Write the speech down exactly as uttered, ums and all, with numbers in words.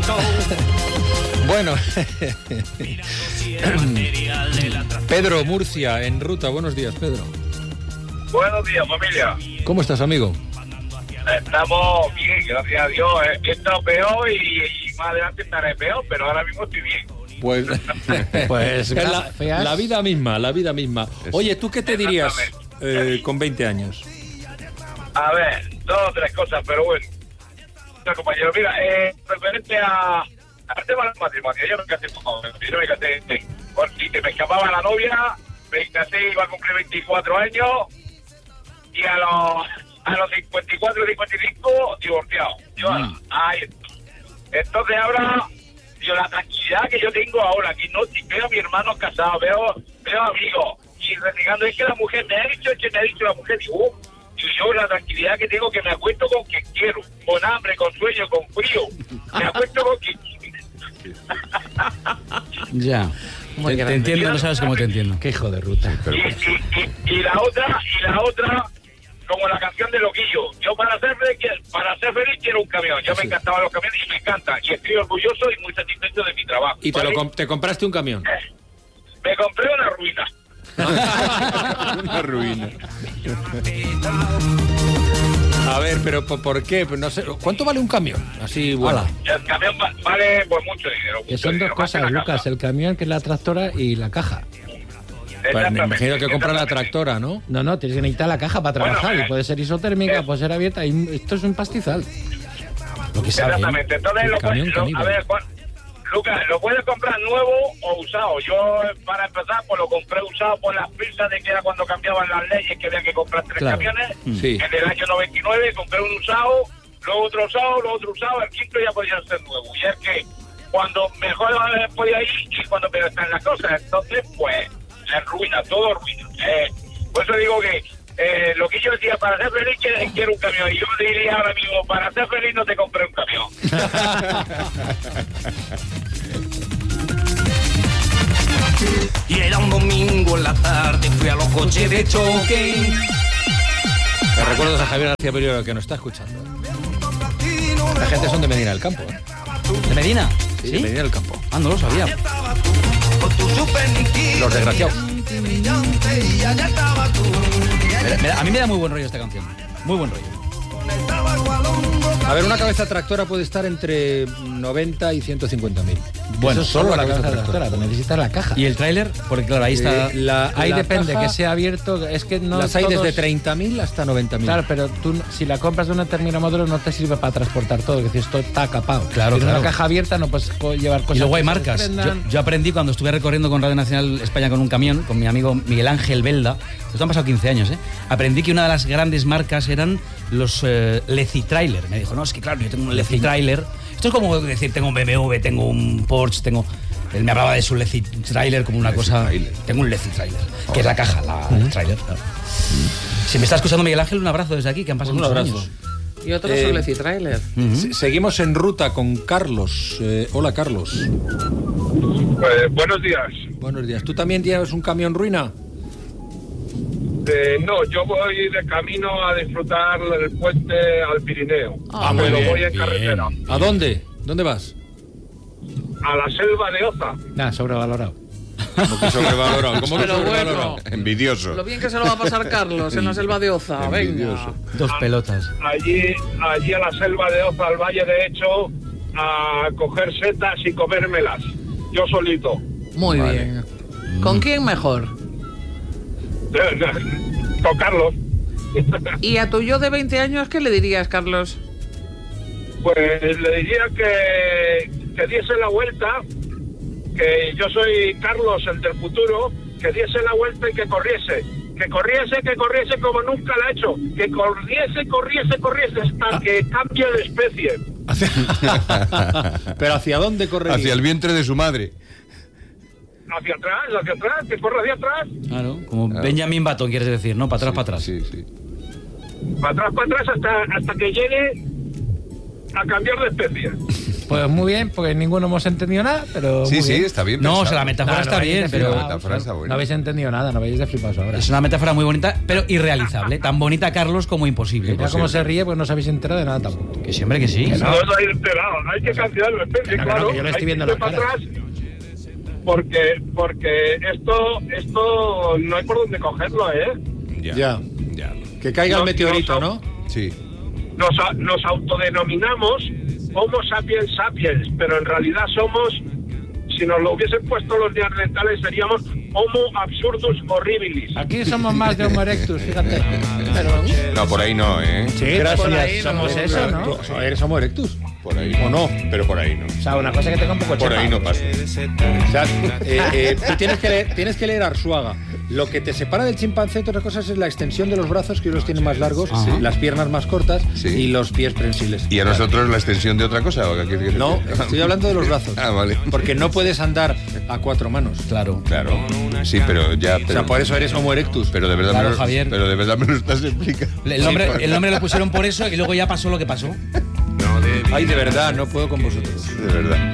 Bueno, Pedro, Murcia, en ruta. Buenos días, Pedro. Buenos días, familia. ¿Cómo estás, amigo? Estamos bien, gracias a Dios. He estado peor y, y más adelante estaré peor, pero ahora mismo estoy bien. Pues, pues la, la vida misma, la vida misma. Oye, ¿tú qué te dirías eh, con veinte años? A ver, dos o tres cosas, pero bueno. Compañero, mira, eh, referente a, al tema del matrimonio, yo me casé con joven, yo me casé porque me escapaba la novia, me casé, iba a cumplir veinticuatro años y a los, a los cincuenta y cuatro, cincuenta y cinco, divorciado. Yo, mm. ahí, entonces ahora, yo la tranquilidad que yo tengo ahora, que no, si veo a mi hermano casado, veo, veo amigos y renegando, es que la mujer me ha dicho, es que me ha dicho la mujer, digo, oh, y yo la tranquilidad que tengo, que me acuesto con quien quiero, con hambre, con sueño, con frío, me acuesto con quien quiero. Ya, te, te entiendo, no sabes cómo te entiendo. Qué hijo de ruta. Y, y, y, y la otra, y la otra, como la canción de Loquillo, yo para ser feliz, para ser feliz quiero un camión, yo sí. Me encantaban los camiones y me encantan, y estoy orgulloso y muy satisfecho de mi trabajo. ¿Y ¿vale? te, lo, te compraste un camión? Eh, me compré una ruina. Una ruina. A ver, pero ¿por qué? No sé, ¿cuánto vale un camión? Así, bueno. El camión vale pues mucho dinero. Mucho que son dinero, dos cosas, Lucas, caja. El camión, que es la tractora, y la caja. Pues me imagino que compra la tractora, ¿no? No, no, tienes que necesitar la caja para trabajar, bueno, eh, y puede ser isotérmica, eh, puede ser abierta, y esto es un pastizal. Lo que sabe, exactamente, ¿eh? Entonces, lo, camión lo, a ver, Juan, Lucas, lo puedes comprar nuevo o usado. Yo, para empezar, pues lo compré usado por las prisas de que era cuando cambiaban las leyes, que había que comprar tres claro. camiones. Sí. En el año noventa y nueve compré un usado, luego otro usado, luego otro usado, el quinto ya podía ser nuevo. Y es que cuando mejor podía ir y cuando peor están las cosas, entonces, pues, es ruina, todo ruina. Eh, por eso digo que eh, lo que yo decía, para ser feliz quiero un camión. Y yo diría ahora mismo, para ser feliz no te compré un camión. Y era un domingo en la tarde, fui a los coches de choque. Me recuerdo a Javier García Perio, que nos está escuchando. La gente son de Medina del Campo, ¿eh? ¿De Medina? Sí, ¿sí? De Medina del Campo. Ah, no lo sabía. Los desgraciados. Mira, mira, a mí me da muy buen rollo esta canción. Muy buen rollo. A ver, una cabeza tractora puede estar entre noventa y ciento cincuenta mil. Bueno, eso solo la cabeza tractora, tractora, pero necesitas la caja. ¿Y el tráiler? Porque claro, ahí está... Eh, la, ahí la depende, caja, que sea abierto, es que no las todos... hay desde treinta mil hasta noventa mil. Claro, pero tú, si la compras de una determinada modelo, no te sirve para transportar todo, que decir, esto está capado. Claro, si claro. una caja abierta no puedes llevar cosas... Y luego hay marcas. Yo, yo aprendí cuando estuve recorriendo con Radio Nacional España con un camión, con mi amigo Miguel Ángel Belda, esto han pasado quince años, ¿eh? Aprendí que una de las grandes marcas eran los eh, Leci Trailer. Me dijo, no, es que claro, yo tengo un Leci Trailer. Esto es como decir, tengo un B M W, tengo un Porsche, tengo... Él me hablaba de su Leci Trailer como una Leci cosa... Trailer. Tengo un Leci Trailer, oh, que es la caja, la uh-huh. trailer. Claro. Uh-huh. Si me está escuchando Miguel Ángel, un abrazo desde aquí, que han pasado un muchos abrazo. años. Y otro eh, es un Leci Trailer. Uh-huh. Seguimos en ruta con Carlos. Eh, hola, Carlos. Pues, buenos días. Buenos días. ¿Tú también tienes un camión ruina? Eh, no, yo voy de camino a disfrutar del puente al Pirineo. Ah, muy pero bien, voy en bien. carretera. ¿A dónde? ¿Dónde vas? A la selva de Oza. Nah, sobrevalorado. ¿Cómo que sobrevalorado? ¿Cómo que Pero sobrevalorado? bueno, envidioso. Lo bien que se lo va a pasar Carlos en la selva de Oza. Venga. Dos pelotas. Allí, allí a la selva de Oza, al valle de Hecho, a coger setas y comérmelas. Yo solito. Muy vale. bien. ¿Con quién mejor? Con Carlos. ¿Y a tu yo de veinte años qué le dirías, Carlos? Pues le diría que, que diese la vuelta, que yo soy Carlos, el del futuro, que diese la vuelta y que corriese. Que corriese, que corriese como nunca lo ha hecho. Que corriese, corriese, corriese hasta que cambie de especie. ¿Pero hacia dónde correría? Hacia el vientre de su madre. Hacia atrás, hacia atrás, que corra hacia atrás. Claro, como claro. Benjamin Button, quieres decir, ¿no? Para atrás, sí, para atrás. Sí, sí. Para atrás, para atrás, hasta, hasta que llegue a cambiar de especie. Pues muy bien, porque ninguno hemos entendido nada, pero. Sí, muy sí, bien. está bien. No, pensado. o sea, la metáfora No, está no bien, habéis de pero. La flipaos, metáfora está buena. No habéis entendido nada, no habéis de flipaos ahora. Es una metáfora muy bonita, pero irrealizable. Tan bonita, Carlos, como imposible. Ya como se ríe, pues no os habéis enterado de nada tampoco. Que siempre que sí. No, no hay enterado, hay que cancelarlo, especie, Que no, que no, claro. que yo le estoy hay viendo que las ir para caras. atrás. Porque, porque esto, esto no hay por dónde cogerlo, ¿eh? Ya. Ya. Ya. Que caiga el Nos- meteorito, nos- ¿no? Sí. Nos, a- nos autodenominamos Homo sapiens sapiens, pero en realidad somos, si nos lo hubiesen puesto los neandertales, seríamos Homo absurdus horribilis. Aquí somos más de Homo erectus, fíjate. Pero, No, por ahí no, ¿eh? sí, Gracias. por ahí somos eso, ¿no? Tú- ¿Eres Homo erectus? Por ahí. ¿O no? Pero por ahí no. O sea, una cosa que tenga un poco Por chepa. ahí no pasa. O sea, eh, eh, tú tienes que, leer, tienes que leer Arzuaga. Lo que te separa del chimpancé, entre otras cosas, es la extensión de los brazos, que ellos los tienen más largos, Ajá. las piernas más cortas Sí. y los pies prensiles. ¿Y a nosotros la extensión de otra cosa? ¿O qué quieres decir? No, estoy hablando de los brazos. Ah, vale. Porque no puedes andar a cuatro manos. Claro. Claro. Sí, pero ya. O Pero, sea, por eso eres Homo erectus. pero de verdad Claro, me lo, Javier. Pero de verdad me lo estás explicando. El nombre, el nombre lo pusieron por eso y luego ya pasó lo que pasó. Ay, de verdad, no puedo con vosotros. De verdad.